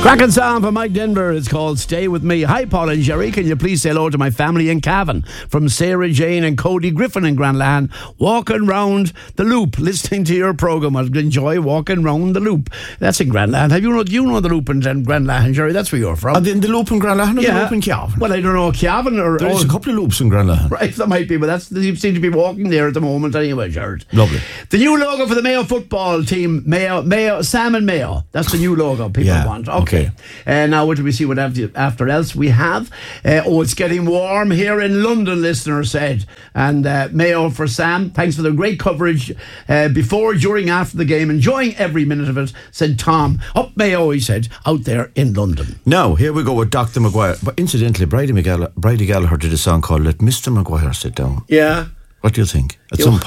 Cracking song from Mike Denver. It's called Stay With Me. Hi, Paul and Jerry. Can you please say hello to my family in Cavan? From Sarah Jane and Cody Griffin in Granlahan. Walking round the loop, listening to your programme. I'd enjoy walking round the loop. That's in Granlahan. You know the loop in Granlahan, Jerry? That's where you're from. In the loop in Granlahan or the loop in Cavan? Well, I don't know, Cavan or... There's a couple of loops in Granlahan. Right, that might be, but you seem to be walking there at the moment anyway, Jared. Lovely. The new logo for the Mayo football team, Mayo, Sam and Mayo. That's the new logo people want. Okay. Now what do we see what after else we have? It's getting warm here in London, listener said. And Mayo for Sam. Thanks for the great coverage before, during, after the game. Enjoying every minute of it, said Tom. Up Mayo, he said, out there in London. Now, here we go with Dr. Maguire. But incidentally, Bridie Gallagher did a song called Let Mr. Maguire Sit Down. Yeah. What do you think? At some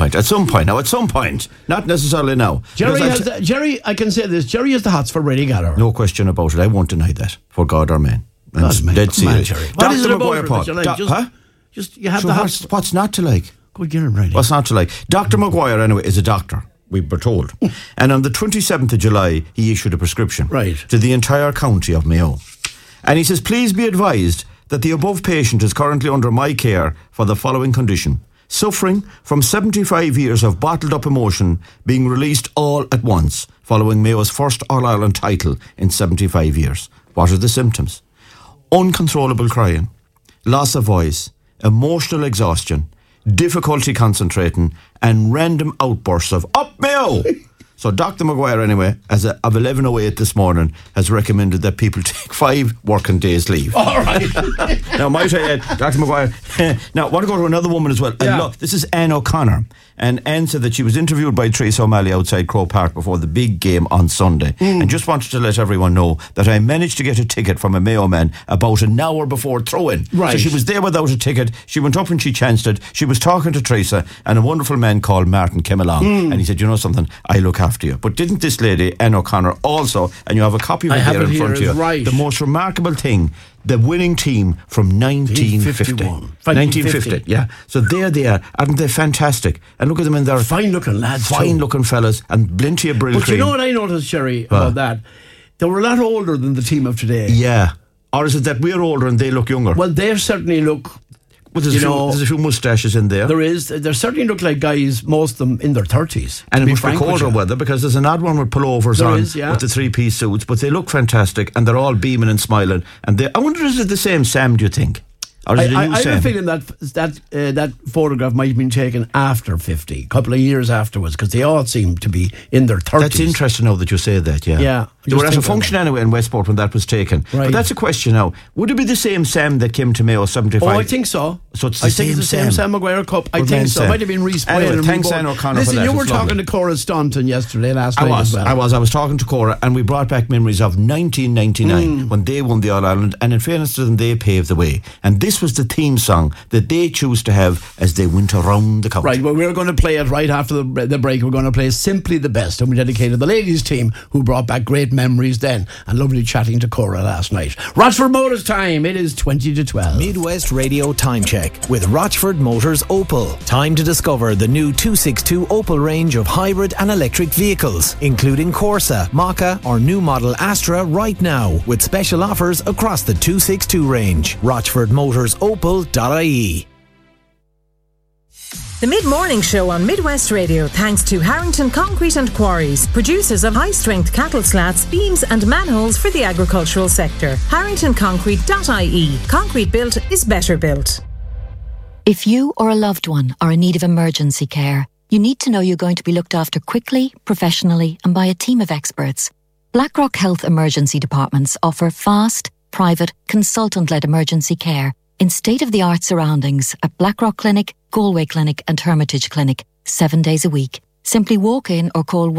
point. Not necessarily now. Jerry, I can say this. Jerry has the hots for Bridie Gallagher. No question about it. I won't deny that. For God or man. Dead serious. What is it about Paul? You have the hots. What's not to like? Good girl, Bridie. What's not to like? Dr. Maguire, anyway, is a doctor. We were told. And on the 27th of July, he issued a prescription to the entire county of Mayo. And he says, please be advised that the above patient is currently under my care for the following condition. Suffering from 75 years of bottled up emotion being released all at once following Mayo's first All-Ireland title in 75 years. What are the symptoms? Uncontrollable crying, loss of voice, emotional exhaustion, difficulty concentrating, and random outbursts of "Up Mayo!" So Dr. Maguire, anyway, of 11:08 this morning, has recommended that people take 5 working days leave. All right. Now, might I add, Dr. Maguire, now I want to go to another woman as well. Yeah. This is Anne O'Connor. And Anne said that she was interviewed by Teresa O'Malley outside Croke Park before the big game on Sunday. And just wanted to let everyone know that I managed to get a ticket from a Mayo man about an hour before throw-in. Right. So she was there without a ticket. She went up and she chanced it. She was talking to Teresa, and a wonderful man called Martin came along. And he said, you know something, I look after you. But didn't this lady, Anne O'Connor, also, and you have a copy of it there in front of you, right. The most remarkable thing, the winning team from 1950. 1950, yeah. So there they are. Aren't they fantastic? And look at them in there. Fine-looking lads. Fine-looking fellas. And plenty of brill But cream. you know what I noticed, Sherry, about that? They were a lot older than the team of today. Yeah. Or is it that we're older and they look younger? Well, they certainly look... Well, there's a few moustaches in there. There is. They certainly look like guys, most of them in their 30s. And it must be colder weather, because there's an odd one with pullovers on with the 3-piece suits, but they look fantastic and they're all beaming and smiling. And I wonder, is it the same Sam, do you think? Or is it a new I Sam? have a feeling that photograph might have been taken after 50, a couple of years afterwards, because they all seem to be in their 30s. That's interesting now that you say that, yeah. Yeah. They were at a function anyway in Westport when that was taken. Right. But that's a question now. Would it be the same Sam that came to Mayo 75? Oh, I think so. So it's I think it's the same Sam Maguire Cup. I think so. It might have been Reece Boyle. Anyway, thanks Anne O'Connor for that. Listen, you were It's talking lovely. to Cora Staunton last night as well. I was talking to Cora, and we brought back memories of 1999 when they won the All-Ireland, and in fairness to them, they paved the way. And this was the theme song that they choose to have as they went around the country. Right, well, we're going to play it right after the break. We're going to play Simply the Best, and we dedicated the ladies' team who brought back great memories then, and lovely chatting to Cora last night. Rochford Motors time. It is 20 to 12. Midwest Radio Time Check with Rochford Motors Opel. Time to discover the new 262 Opel range of hybrid and electric vehicles, including Corsa, Maka or new model Astra right now, with special offers across the 262 range. RochfordMotorsOpel.ie. The Mid-Morning Show on Midwest Radio, thanks to Harrington Concrete and Quarries, producers of high-strength cattle slats, beams and manholes for the agricultural sector. HarringtonConcrete.ie. Concrete built is better built. If you or a loved one are in need of emergency care, you need to know you're going to be looked after quickly, professionally and by a team of experts. Blackrock Health Emergency Departments offer fast, private, consultant-led emergency care in state-of-the-art surroundings at Blackrock Clinic, Galway Clinic and Hermitage Clinic, 7 days a week. Simply walk in or call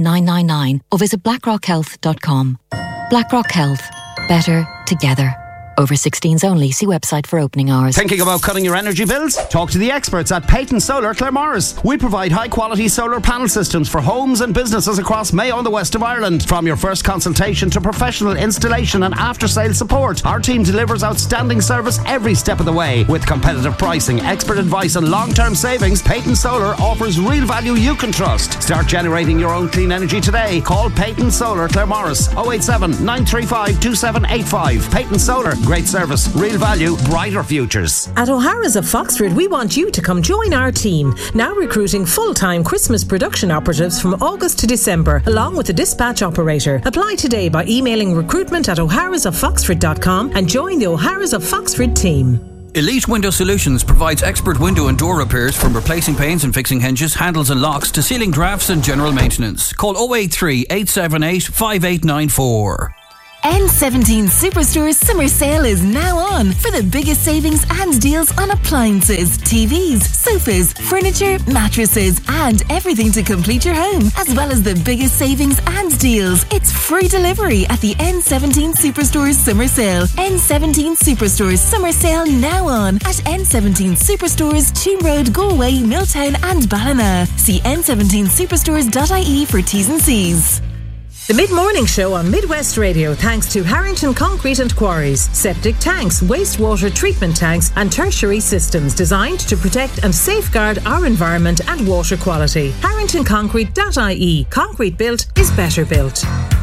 1-800-283-999 or visit blackrockhealth.com. Blackrock Health. Better together. Over 16s only. See website for opening hours. Thinking about cutting your energy bills? Talk to the experts at Peyton Solar Claremorris. We provide high-quality solar panel systems for homes and businesses across Mayo and the west of Ireland. From your first consultation to professional installation and after-sales support, our team delivers outstanding service every step of the way. With competitive pricing, expert advice and long-term savings, Peyton Solar offers real value you can trust. Start generating your own clean energy today. Call Peyton Solar Claremorris 087 935 2785. Peyton Solar. Great service, real value, brighter futures. At O'Hara's of Foxford, we want you to come join our team. Now recruiting full-time Christmas production operatives from August to December, along with a dispatch operator. Apply today by emailing recruitment@o'harasoffoxford.com and join the O'Hara's of Foxford team. Elite Window Solutions provides expert window and door repairs, from replacing panes and fixing hinges, handles and locks to sealing drafts and general maintenance. Call 083 878 5894. N17 Superstore's summer sale is now on for the biggest savings and deals on appliances, TVs, sofas, furniture, mattresses and everything to complete your home, as well as the biggest savings and deals. It's free delivery at the N17 Superstore's summer sale. N17 Superstore's summer sale now on at N17 Superstores, Cheam Road, Galway, Milltown and Ballina. See n17superstores.ie for T's and C's. The Mid-Morning Show on Midwest Radio, thanks to Harrington Concrete and Quarries. Septic tanks, wastewater treatment tanks and tertiary systems designed to protect and safeguard our environment and water quality. HarringtonConcrete.ie. Concrete built is better built.